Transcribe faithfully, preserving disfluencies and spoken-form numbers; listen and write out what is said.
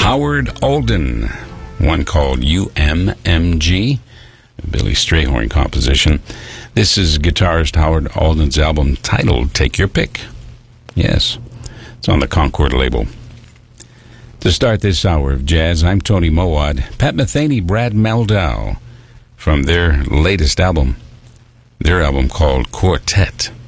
Howard Alden, one called U M M G, a Billy Strayhorn composition. This is guitarist Howard Alden's album titled Take Your Pick. Yes, it's on the Concord label. To start this hour of jazz, I'm Tony Mowat. Pat Metheny, Brad Mehldau, from their latest album, their album called Quartet.